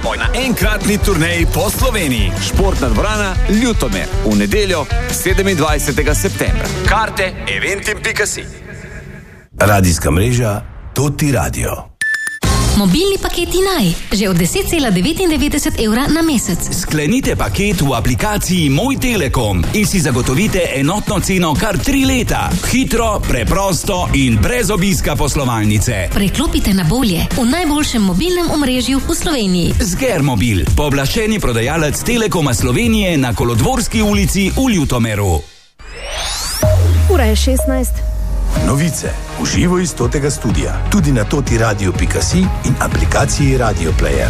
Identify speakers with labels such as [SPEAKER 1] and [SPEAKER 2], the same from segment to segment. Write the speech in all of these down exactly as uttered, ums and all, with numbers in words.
[SPEAKER 1] razvoj na enkratni turneji po Sloveniji. Športna dvorana Ljutomer v nedeljo sedemindvajsetega septembra. Karte eventim pika si.
[SPEAKER 2] Radijska mreža Toti Radio.
[SPEAKER 3] Mobilni paketi Naj, že od deset cela devetindevetdeset evra na mesec.
[SPEAKER 4] Sklenite paket v aplikaciji Moj Telekom in si zagotovite enotno ceno kar tri leta. Hitro, preprosto in brez obiska poslovalnice.
[SPEAKER 3] Preklopite na bolje v najboljšem mobilnem omrežju v Sloveniji.
[SPEAKER 4] Sgermobil, pooblaščeni prodajalec Telekoma Slovenije na Kolodvorski ulici v Ljutomeru.
[SPEAKER 5] Ura je šestnajst.
[SPEAKER 2] Novice v živo iz Totega studia, tudi na toti radio pika si in aplikaciji Radio Player.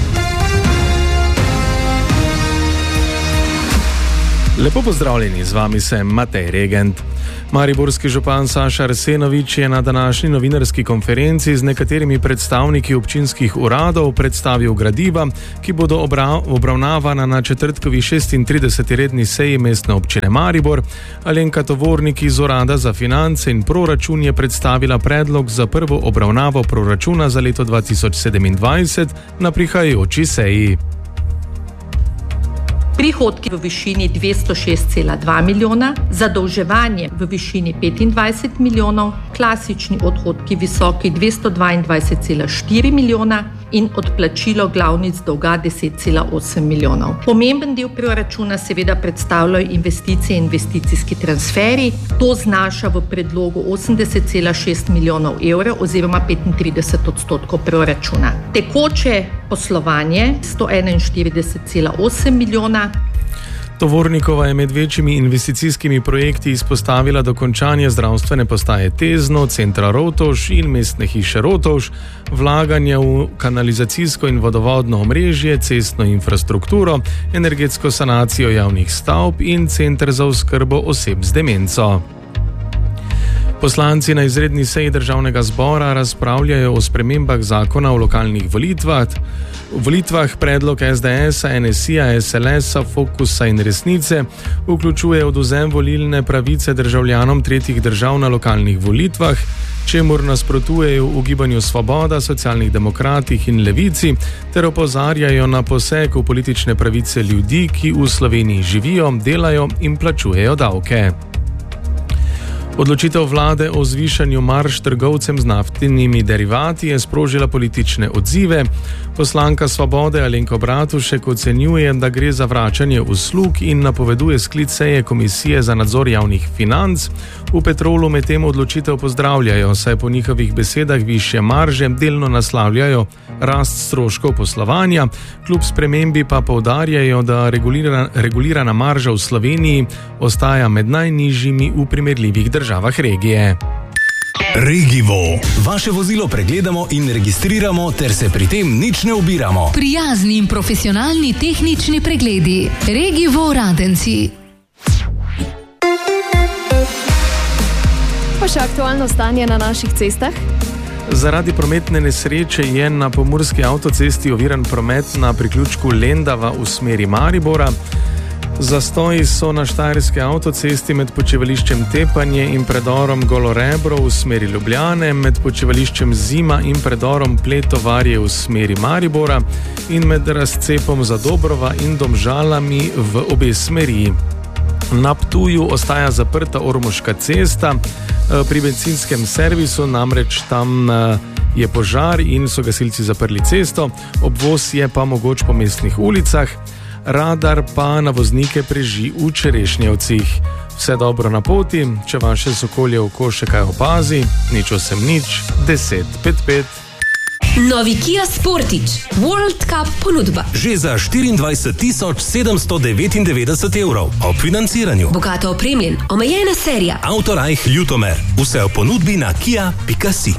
[SPEAKER 6] Lepo pozdravljeni, z vami sem Matej Regent. Mariborski župan Saša Arsenovič je na današnji novinarski konferenci z nekaterimi predstavniki občinskih uradov predstavil gradiva, ki bodo obravnavana na četrtkovi šestintrideseti redni seji Mestne občine Maribor. Alenka Tovornik iz Urada za finance in proračun je predstavila predlog za prvo obravnavo proračuna za leto dva tisoč sedemindvajset na prihajajoči seji.
[SPEAKER 7] Prihodki v višini dvesto šest cela dva milijona, zadolževanje v višini petindvajset milijonov, klasični odhodki visoki dvesto dvaindvajset cela štiri milijona in odplačilo glavnic dolga deset cela osem milijonov. Pomemben del proračuna seveda predstavljajo investicije in investicijski transferi. To znaša v predlogu osemdeset cela šest milijonov evrov oziroma petintrideset odstotkov proračuna. Tekoče poslovanje sto enainštirideset cela osem milijona.
[SPEAKER 6] Tovornikova je med večjimi investicijskimi projekti izpostavila dokončanje zdravstvene postaje Tezno, centra Rotovž in mestne hiše Rotovž, vlaganje v kanalizacijsko in vodovodno omrežje, cestno infrastrukturo, energetsko sanacijo javnih stavb in center za oskrbo oseb z demenco. Poslanci na izredni seji Državnega zbora razpravljajo o spremembah zakona o lokalnih volitvah. V volitvah predlog es de esa, en es i-ja, es el es-a, Fokusa in Resnice vključuje odvzem volilne pravice državljanom tretjih držav na lokalnih volitvah, čemur nasprotujejo v Gibanju Svoboda, Socialnih demokratih in Levici, ter opozarjajo na poseg v politične pravice ljudi, ki v Sloveniji živijo, delajo in plačujejo davke. Odločitev vlade o zvišanju marž trgovcem z naftnimi derivati je sprožila politične odzive. Poslanka Svobode Alenka Bratušek ocenjuje, da gre za vračanje uslug in napoveduje sklic seje Komisije za nadzor javnih financ. V Petrolu medtem odločitev pozdravljajo, saj po njihovih besedah višje marže delno naslavljajo rast stroškov poslovanja, kljub spremembi pa poudarjajo, da regulirana, regulirana marža v Sloveniji ostaja med najnižjimi v primerljivih državah regije.
[SPEAKER 2] Regivo. Vaše vozilo pregledamo in registriramo, ter se pri tem nič ne ubiramo.
[SPEAKER 3] Prijazni in profesionalni tehnični pregledi. Regivo Radenci.
[SPEAKER 5] Pa še aktualno stanje na naših cestah.
[SPEAKER 6] Zaradi prometne nesreče je na pomurski avtocesti oviran promet na priključku Lendava v smeri Maribora. Zastoji so na štajerski avtocesti med počivališčem Tepanje in predorom Golorebro v smeri Ljubljane, med počivališčem Zima in predorom Pletovarje v smeri Maribora in med razcepom Zadobrova in Domžalami v obe smeri. Na Ptuju ostaja zaprta Ormoška cesta, pri bencinskem servisu namreč tam je požar in so gasilci zaprli cesto, obvoz je pa mogoč po mestnih ulicah. Radar pa na voznike preži v Čerešnjevcih. Vse dobro na poti, če vaše sokolje oko še kaj opazi, nič osem nič, deset pet pet.
[SPEAKER 3] Novi Kia Sportage World Cup ponudba.
[SPEAKER 2] Že za štiriindvajset tisoč sedemsto devetindevetdeset evrov ob financiranju.
[SPEAKER 3] Bogato opremljen, omejena serija.
[SPEAKER 2] Autorajh Ljutomer. Vse v ponudbi na kia pika si.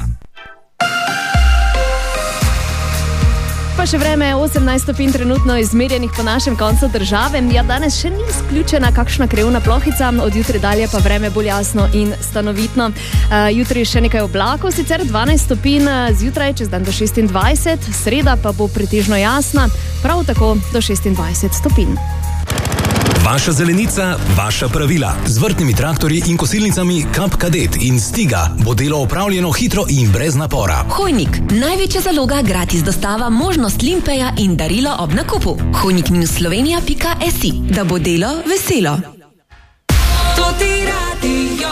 [SPEAKER 5] Pa še vreme, osemnajst stopinj trenutno izmerjenih po našem koncu države. Ja, danes še ni izključena kakšna krevna plohica, od jutri dalje pa vreme bolj jasno in stanovitno. Uh, jutri še nekaj oblakov, sicer dvanajst stopinj zjutraj, čez dan do šestindvajset, sreda pa bo pretežno jasna, prav tako do šestindvajset stopinj.
[SPEAKER 8] Vaša zelenica, vaša pravila. Z vrtnimi traktorji in kosilnicami Kap Kadet in Stiga bo delo opravljeno hitro in brez napora.
[SPEAKER 3] Hojnik, največja zaloga, gratis dostava, možnost limpeja in darilo ob nakupu. hojnik minus slovenija pika si, da bo delo veselo.
[SPEAKER 9] To ti radio.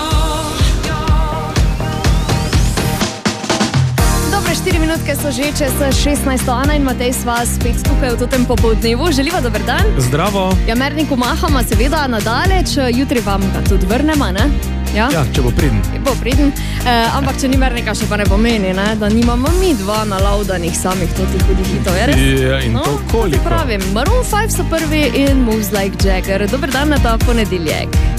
[SPEAKER 5] Dobre štiri minutke so že čez šestnajsto Ana in Matej sva spet tukaj v tem popoldnevu. Želiva dober dan.
[SPEAKER 6] Zdravo.
[SPEAKER 5] Ja, merniku mahama seveda nadaleč, jutri vam ga tudi vrnemo, ne? Ja?
[SPEAKER 6] Ja, če bo priden.
[SPEAKER 5] Bo priden, eh, ampak če ni mernika, še pa ne pomeni, ne? Da nimamo mi dva nalavdanih samih totih hudih hitov, je res?
[SPEAKER 6] Ja, in
[SPEAKER 5] no,
[SPEAKER 6] to koliko?
[SPEAKER 5] Pravim, Maroon five so prvi in Moves Like Jagger. Dober dan na ta ponedeljek.